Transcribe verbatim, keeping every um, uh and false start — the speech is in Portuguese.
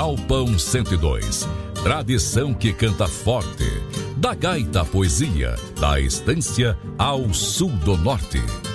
Galpão cento e dois. Tradição que canta forte. Da gaita à poesia, da estância ao sul do norte.